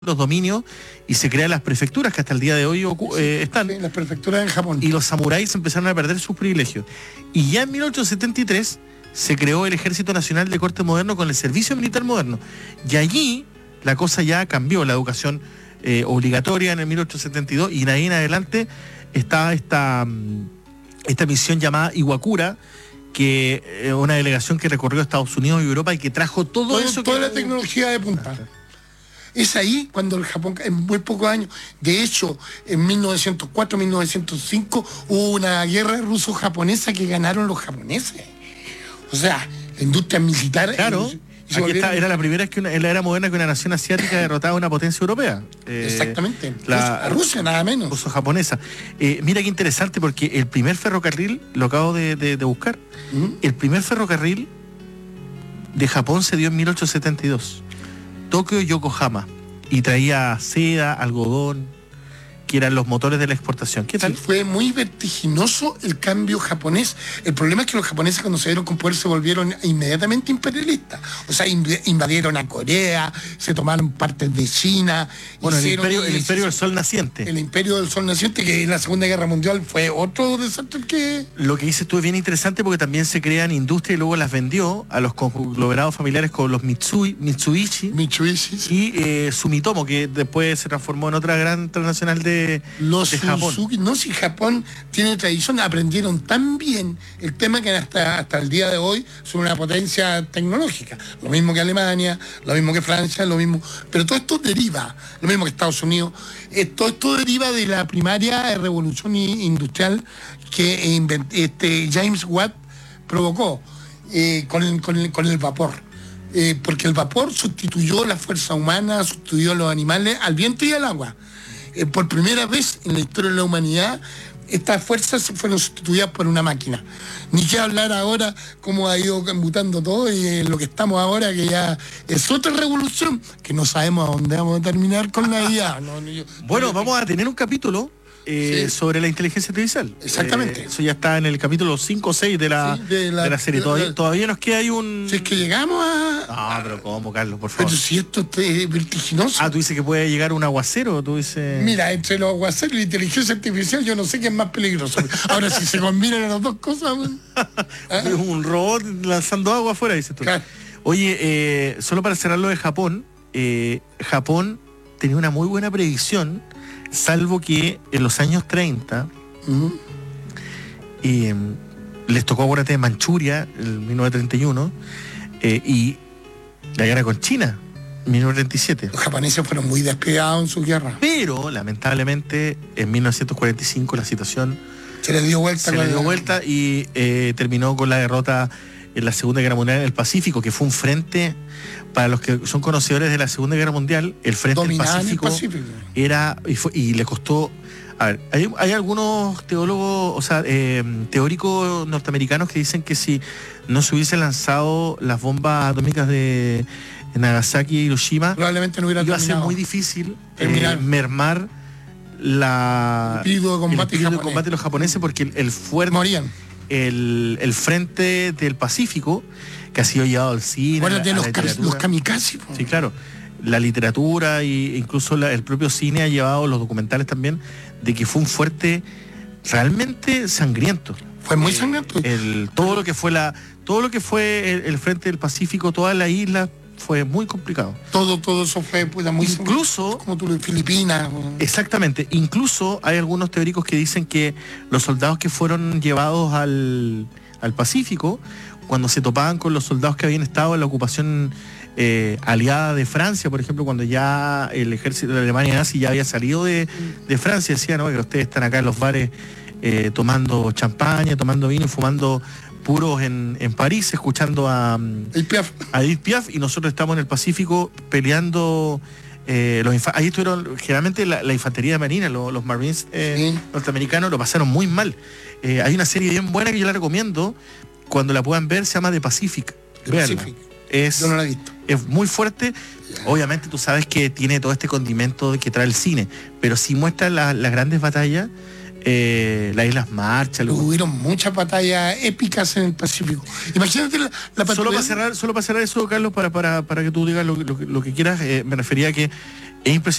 los dominios y se crean las prefecturas que hasta el día de hoy están. Sí, las prefecturas en Japón. Y los samuráis empezaron a perder sus privilegios. Y ya en 1873 se creó el Ejército Nacional de Corte Moderno con el Servicio Militar Moderno. Y allí la cosa ya cambió, la educación obligatoria en el 1872, y de ahí en adelante está esta misión llamada Iwakura, que es una delegación que recorrió Estados Unidos y Europa y que trajo toda la tecnología de punta. Es ahí cuando el Japón, en muy pocos años, de hecho, en 1904-1905 hubo una guerra ruso-japonesa que ganaron los japoneses. O sea, la industria militar... Claro, aquí era la primera vez que en la era moderna que una nación asiática derrotaba a una potencia europea. Exactamente, a Rusia nada menos. Ruso-japonesa. Mira qué interesante, porque el primer ferrocarril, lo acabo de buscar, el primer ferrocarril de Japón se dio en 1872. Tokio-Yokohama, y traía seda, algodón, que eran los motores de la exportación. ¿Qué tal? Sí, fue muy vertiginoso el cambio japonés. El problema es que los japoneses, cuando se dieron con poder, se volvieron inmediatamente imperialistas. O sea, invadieron a Corea, se tomaron partes de China. Bueno, el imperio del Sol Naciente. El imperio del Sol Naciente, que en la Segunda Guerra Mundial fue otro desastre que... Lo que dices tú es bien interesante, porque también se crean industrias y luego las vendió a los conglomerados familiares como los Mitsubishi y Sumitomo, que después se transformó en otra gran transnacional de Japón. No, si Japón tiene tradición, aprendieron tan bien el tema que hasta el día de hoy son una potencia tecnológica. Lo mismo que Alemania, lo mismo que Francia, lo mismo. Pero todo esto deriva, lo mismo que Estados Unidos, todo esto deriva de la primaria revolución industrial que James Watt provocó con el vapor. Porque el vapor sustituyó la fuerza humana, sustituyó a los animales, al viento y al agua. Por primera vez en la historia de la humanidad, estas fuerzas fueron sustituidas por una máquina. Ni que hablar ahora cómo ha ido mutando todo, y lo que estamos ahora, que ya es otra revolución, que no sabemos a dónde vamos a terminar con la IA. Vamos a tener un capítulo sobre la inteligencia artificial. Exactamente. Eso ya está en el capítulo 5 o 6 de la serie. Todavía nos queda ahí un... Si es que llegamos a... No, pero ¿cómo, Carlos? Por favor. Pero si esto es vertiginoso. Tú dices que puede llegar un aguacero, tú dices... Mira, entre los aguaceros y la inteligencia artificial, yo no sé qué es más peligroso. Ahora, si se combinan las dos cosas... Un robot lanzando agua afuera, dices tú. Claro. Oye, solo para cerrar lo de Japón, Japón tenía una muy buena predicción, salvo que en los años 30 les tocó, acuérdate, de Manchuria, en 1931, y la guerra con China, 1937. Los japoneses fueron muy despiadados en su guerra. Pero, lamentablemente, en 1945 la situación se le dio vuelta y terminó con la derrota en la Segunda Guerra Mundial en el Pacífico, que fue un frente, para los que son conocedores de la Segunda Guerra Mundial, el frente del Pacífico era, y le costó... A ver, hay algunos teólogos, teóricos norteamericanos que dicen que si no se hubiesen lanzado las bombas atómicas de Nagasaki y Hiroshima, probablemente no hubiera iba a ser muy difícil mermar el espíritu de combate de los japoneses, porque morían. El frente del Pacífico, que ha sido llevado al cine, los kamikaze. Sí, claro. La literatura e incluso el propio cine ha llevado, los documentales también, de que fue un fuerte realmente sangriento. Fue muy sangriento. Todo lo que fue el frente del Pacífico, toda la isla, fue muy complicado. Todo eso fue muy incluso como tú, Filipinas. Exactamente. Incluso hay algunos teóricos que dicen que los soldados que fueron llevados al Pacífico, cuando se topaban con los soldados que habían estado en la ocupación aliada de Francia, por ejemplo, cuando ya el ejército de Alemania nazi ya había salido de Francia, decían, ¿no?, que ustedes están acá en los bares tomando champaña, tomando vino y fumando puros en París, escuchando a Edith Piaf, y nosotros estamos en el Pacífico peleando. Ahí estuvieron generalmente la infantería de marina, los Marines norteamericanos, lo pasaron muy mal. Hay una serie bien buena que yo la recomiendo, cuando la puedan ver, se llama The Pacific. Véanla. Yo no la he visto. Es muy fuerte. Obviamente tú sabes que tiene todo este condimento que trae el cine, pero sí muestra las grandes batallas, las Islas Marshall. Hubieron muchas batallas épicas en el Pacífico. Imagínate la patrulla. Solo para cerrar eso, Carlos, para que tú digas lo que quieras, me refería a que Es impresionante.